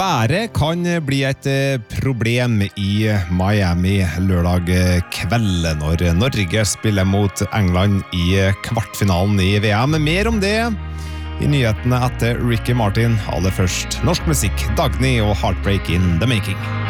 Været kan bli et problem i Miami lørdag kveld når Norge spiller mot England i kvartfinalen i VM. Mer om det i nyhetene etter Ricky Martin. Aller først norsk musikk, Dagny og Heartbreak in the Making.